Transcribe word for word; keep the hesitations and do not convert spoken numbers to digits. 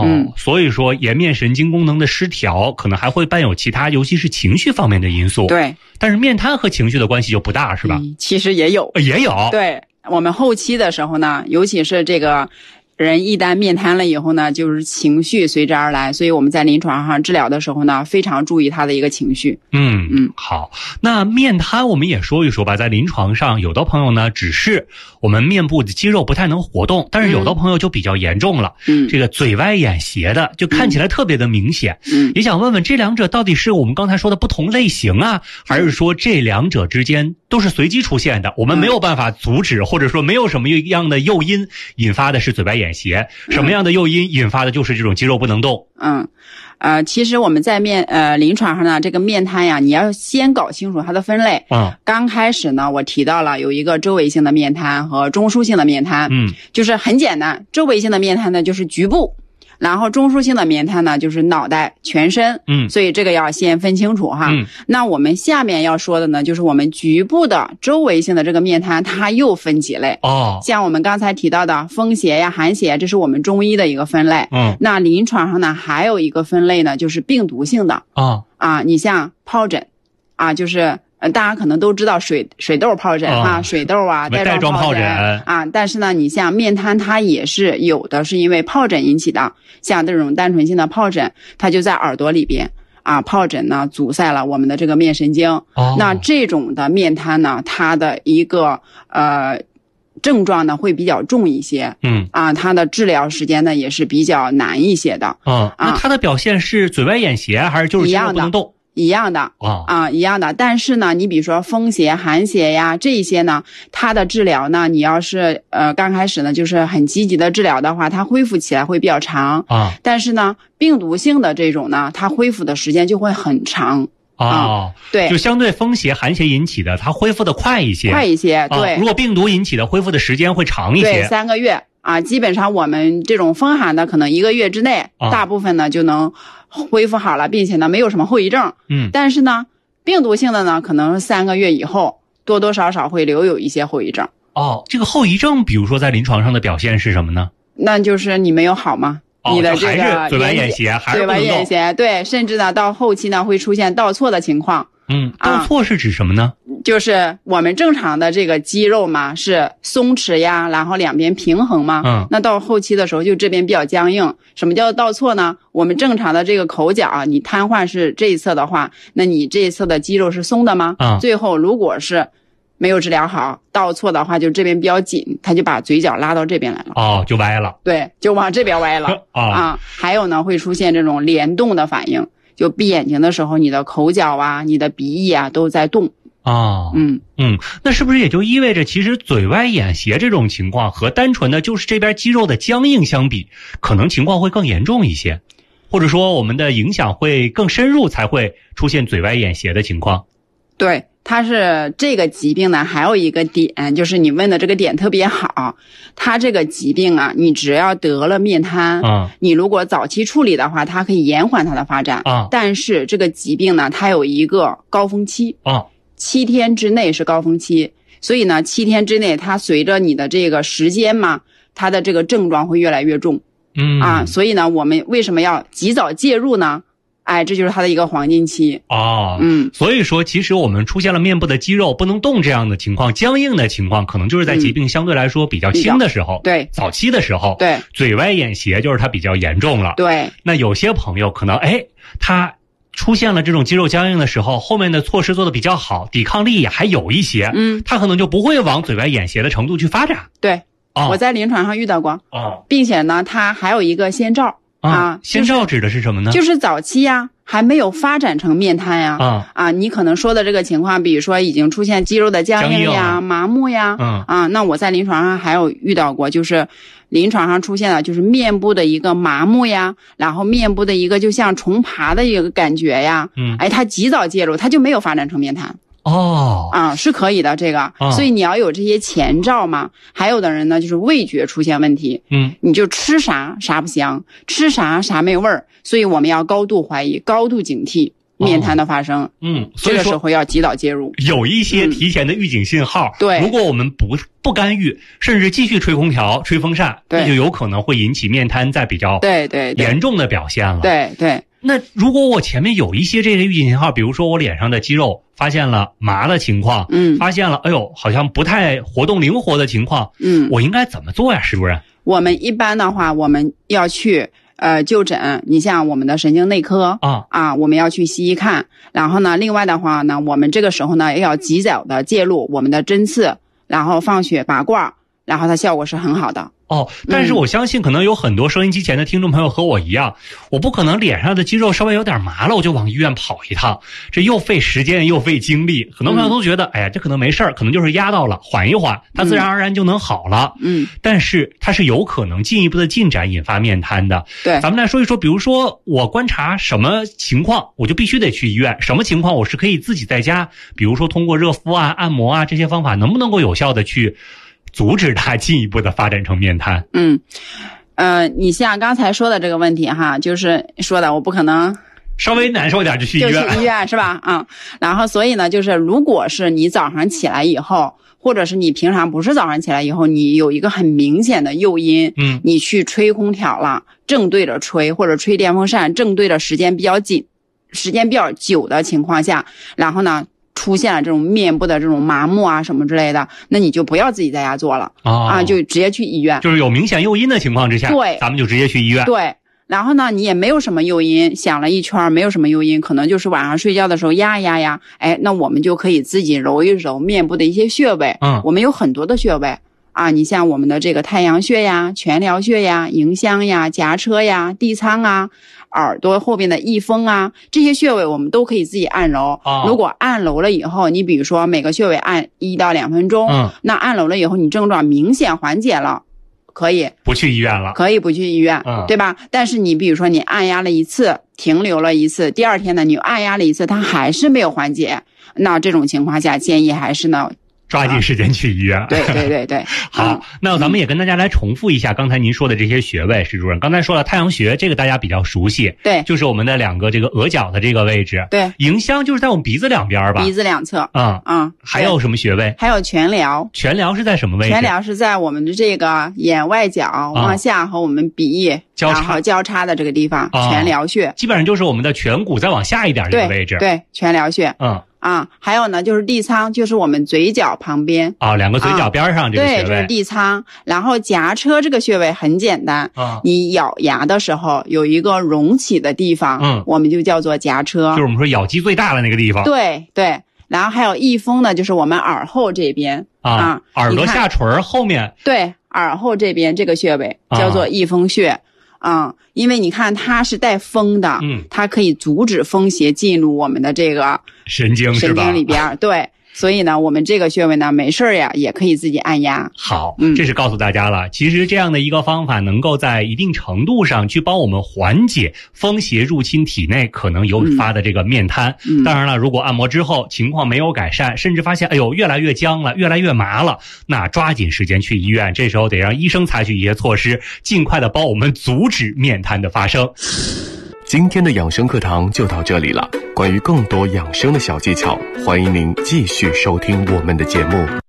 嗯， 所以说颜面神经功能的失调可能还会伴有其他，尤其是情绪方面的因素。 对， 但是面瘫和情绪的关系就不大，是吧？ 嗯、其实也有， 也有。 对，我们后期的时候呢，尤其是这个人一旦面瘫了以后呢，就是情绪随之而来，所以我们在临床上治疗的时候呢，非常注意他的一个情绪。 嗯嗯， 好，那面瘫我们也说一说吧。在临床上，有的朋友呢，只是我们面部的肌肉不太能活动，但是有的朋友就比较严重了，嗯，这个嘴歪眼斜的，就看起来特别的明显。嗯，也想问问这两者到底是我们刚才说的不同类型啊，还是说这两者之间都是随机出现的？我们没有办法阻止，或者说没有什么样的诱因引发的是嘴歪眼斜，什么样的诱因引发的就是这种肌肉不能动？ 嗯。呃，其实我们在面呃临床上呢，这个面瘫呀，你要先搞清楚它的分类。 嗯， 刚开始呢，我提到了有一个周围性的面瘫和中枢性的面瘫。 嗯， 就是很简单，周围性的面瘫呢就是局部，然后中枢性的面瘫呢就是脑袋全身。 嗯， 所以这个要先分清楚哈。 嗯， 那我们下面要说的呢，就是我们局部的周围性的这个面瘫，它又分几类。 哦， 像我们刚才提到的风邪呀、寒邪，这是我们中医的一个分类。 嗯， 那临床上呢还有一个分类呢，就是病毒性的。 啊啊，你像疱疹啊，就是呃，大家可能都知道水水痘疱疹哈、哦，水痘啊， 带状疱疹啊，但是呢，你像面瘫，它也是有的是因为疱疹引起的，像这种单纯性的疱疹，它就在耳朵里边啊，疱疹呢阻塞了我们的这个面神经。 哦， 那这种的面瘫呢，它的一个呃症状呢会比较重一些。 嗯啊，它的治疗时间呢也是比较难一些的。 嗯，那它的表现是嘴歪眼斜还是就是肌肉不能动？ 一样的啊啊，一样的。但是呢，你比如说风邪、寒邪呀，这些呢，它的治疗呢，你要是呃刚开始呢，就是很积极的治疗的话，它恢复起来会比较长啊。 但是呢，病毒性的这种呢，它恢复的时间就会很长。 哦、 啊，对， 就相对风邪、寒邪引起的，它恢复的快一些， 快一些，对。 啊、如果病毒引起的，恢复的时间会长一些， 对，三个月啊，基本上我们这种风寒的，可能一个月之内， 啊、 大部分呢就能恢复好了，并且呢没有什么后遗症。 嗯， 但是呢，病毒性的呢，可能三个月以后，多多少少会留有一些后遗症。 哦，这个后遗症，比如说在临床上的表现是什么呢？ 那就是你没有好吗？ 哦、 你的这个嘴歪眼斜，还是嘴歪眼斜，对，甚至呢到后期呢会出现倒错的情况。 嗯，倒错是指什么呢？ 啊、就是我们正常的这个肌肉嘛是松弛呀，然后两边平衡嘛。 嗯， 那到后期的时候就这边比较僵硬。什么叫倒错呢？我们正常的这个口角啊，你瘫痪是这一侧的话，那你这一侧的肌肉是松的吗？ 嗯， 最后如果是没有治疗好，倒错的话就这边比较紧，它就把嘴角拉到这边来了。 哦，就歪了。 对，就往这边歪了。 啊、 啊，还有呢会出现这种联动的反应。就闭眼睛的时候，你的口角啊，你的鼻翼啊都在动。 哦， 嗯嗯，那是不是也就意味着，其实嘴歪眼斜这种情况和单纯的就是这边肌肉的僵硬相比，可能情况会更严重一些，或者说我们的影响会更深入，才会出现嘴歪眼斜的情况。 对，它是这个疾病呢，还有一个点，就是你问的这个点特别好。它这个疾病啊，你只要得了面瘫， 啊、嗯， 你如果早期处理的话，它可以延缓它的发展啊、嗯。 但是这个疾病呢，它有一个高峰期啊、嗯， 七天之内是高峰期，所以呢，七天之内，它随着你的这个时间嘛，它的这个症状会越来越重。 嗯啊，所以呢，我们为什么要及早介入呢？哎，这就是它的一个黄金期。 哦， 嗯， 所以说其实我们出现了面部的肌肉不能动这样的情况，僵硬的情况，可能就是在疾病相对来说比较轻的时候， 嗯、对， 早期的时候， 对， 嘴歪眼斜就是它比较严重了。 对， 那有些朋友可能哎，他出现了这种肌肉僵硬的时候，后面的措施做得比较好，抵抗力也还有一些， 嗯， 他可能就不会往嘴歪眼斜的程度去发展。 对，哦、我在临床上遇到过， 哦， 并且呢，它还有一个先兆。 啊， 啊先兆指的是什么呢？ 就是早期呀，还没有发展成面瘫呀。 啊啊，你可能说的这个情况，比如说已经出现肌肉的僵硬呀、 啊、 麻木呀。 嗯啊，那我在临床上还有遇到过，就是临床上出现了，就是面部的一个麻木呀，然后面部的一个就像虫爬的一个感觉呀。 嗯， 哎，他及早介入，他就没有发展成面瘫。 哦， 啊，是可以的，这个、 哦， 所以你要有这些前兆嘛。还有的人呢，就是味觉出现问题， 嗯， 你就吃啥啥不香，吃啥啥没味儿，所以我们要高度怀疑，高度警惕面瘫的发生。 哦、嗯，所以说这个时候要及早介入， 有一些提前的预警信号。 嗯、对， 如果我们不不干预，甚至继续吹空调、吹风扇，那就有可能会引起面瘫在比较对对严重的表现了。 对 对, 对。 那如果我前面有一些这类预警信号，比如说我脸上的肌肉发现了麻的情况， 嗯， 发现了哎呦好像不太活动灵活的情况， 嗯， 我应该怎么做呀，石主任？ 我们一般的话，我们要去呃就诊，你像我们的神经内科啊啊，我们要去西医看。然后呢，另外的话呢，我们这个时候呢也要及早的介入我们的针刺，然后放血拔罐，然后它效果是很好的。 哦，但是我相信可能有很多收音机前的听众朋友和我一样，我不可能脸上的肌肉稍微有点麻了我就往医院跑一趟，这又费时间又费精力。很多朋友都觉得、嗯、哎呀这可能没事儿，可能就是压到了，缓一缓它自然而然就能好了。 嗯， 但是它是有可能进一步的进展引发面瘫的。 对， 咱们来说一说，比如说我观察什么情况我就必须得去医院，什么情况我是可以自己在家，比如说通过热敷啊按摩啊这些方法能不能够有效的去阻止它进一步的发展成面瘫。 嗯，呃，你像刚才说的这个问题哈，就是说的我不可能稍微难受一点就去医院， 就去医院是吧？啊、嗯，然后所以呢，就是如果是你早上起来以后，或者是你平常不是早上起来以后，你有一个很明显的诱因， 嗯， 你去吹空调了，正对着吹，或者吹电风扇正对着时间比较紧、时间比较久的情况下，然后呢出现了这种面部的这种麻木啊什么之类的，那你就不要自己在家做了、 哦、 啊，就直接去医院。 就是有明显诱因的情况之下， 对， 咱们就直接去医院。 对，然后呢，你也没有什么诱因，想了一圈没有什么诱因，可能就是晚上睡觉的时候压一压呀，哎，那我们就可以自己揉一揉面部的一些穴位。 嗯， 我们有很多的穴位啊，你像我们的这个太阳穴呀、全髎穴呀、迎香呀、颊车呀、地仓啊。耳朵后边的翳风啊，这些穴位我们都可以自己按揉、 哦、 如果按揉了以后，你比如说每个穴位按一到两分钟、 嗯、 那按揉了以后你症状明显缓解了，可以不去医院了， 可以不去医院、 嗯、 对吧？但是你比如说你按压了一次停留了一次，第二天呢你按压了一次它还是没有缓解，那这种情况下建议还是呢抓紧时间去医院、 啊、对对对对好、 嗯、 那咱们也跟大家来重复一下刚才您说的这些穴位。石主任刚才说了太阳穴，这个大家比较熟悉， 对， 就是我们的两个这个额角的这个位置， 对， 迎香就是在我们鼻子两边吧， 鼻子两侧， 嗯嗯， 还有什么穴位？ 还有全髎， 全髎是在什么位置？ 全髎是在我们的这个眼外角往下和我们鼻翼交叉、 然后交叉的这个地方、 哦、 全髎穴， 基本上就是我们的颧骨再往下一点这个位置， 对对，全髎穴， 嗯啊，还有呢，就是地仓，就是我们嘴角旁边啊、哦，两个嘴角边上这个穴位， 啊、对，这是地仓。然后颊车这个穴位很简单， 啊， 你咬牙的时候有一个隆起的地方， 嗯， 我们就叫做颊车， 就是我们说咬肌最大的那个地方。 对对，然后还有翳风呢，就是我们耳后这边啊， 啊耳朵下垂后面， 对，耳后这边这个穴位叫做翳风穴。啊嗯，因为你看它是带风的， 嗯， 它可以阻止风邪进入我们的这个神经是吧？ 神经里边，对。所以呢，我们这个穴位呢，没事呀，也可以自己按压。 好，嗯，这是告诉大家了。其实这样的一个方法，能够在一定程度上去帮我们缓解风邪入侵体内可能诱发的这个面瘫。 嗯、 当然了，如果按摩之后情况没有改善，甚至发现哎呦越来越僵了，越来越麻了，那抓紧时间去医院。这时候得让医生采取一些措施，尽快的帮我们阻止面瘫的发生。 今天的养生课堂就到这里了。关于更多养生的小技巧，欢迎您继续收听我们的节目。